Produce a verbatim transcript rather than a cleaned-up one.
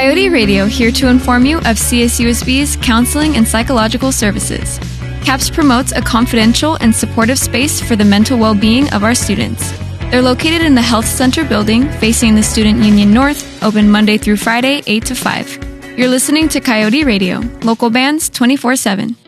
Coyote Radio, here to inform you of C S U S B's counseling and psychological services. CAPS promotes a confidential and supportive space for the mental well-being of our students. They're located in the Health Center building, facing the Student Union North, open Monday through Friday, eight to five. You're listening to Coyote Radio, local bands twenty-four seven.